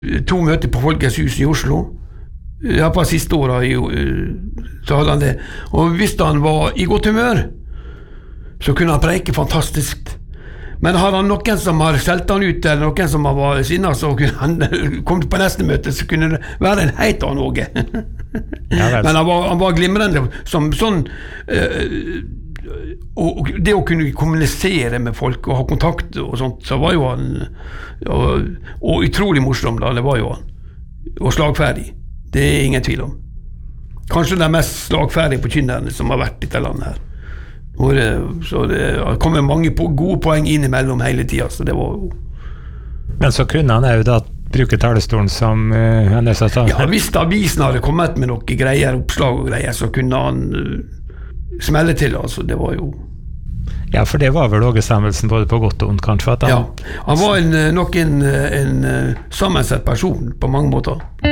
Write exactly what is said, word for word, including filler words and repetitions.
to møter på Folkets hus i Oslo. Ja, på siste året så hadde han det. Og hvis han var i godt humør, så kunne han preike fantastisk. Men har han noen som har skjelt han ut, eller noen som var sinna, så kunne han komme på neste møte, så kunne det være en heit av noe. Ja, men han var, han var glimrende som sånn øh, og det å kunne kommunisere med folk og ha kontakt og sånt, så var jo han og, og utrolig morsom da, det var jo han og slagferdig, det er ingen tvil om. Kanskje den mest slagferdige forkynneren som har vært i dette landet her. Og det, så det kommer mange på, gode poeng innimellom hele tiden, så det var jo. Men så kunne han jo da bruke talerstolen som uh, hennes sa. Ja, hvis avisen hadde kommet med noen greier, oppslag og greier, så kunne han uh, smelle til, altså, det var jo. Ja, for det var vel Åge Samuelsen både på godt og ondt, kanskje? At han... Ja, han var en, nok en, en, en sammensett person på mange måter.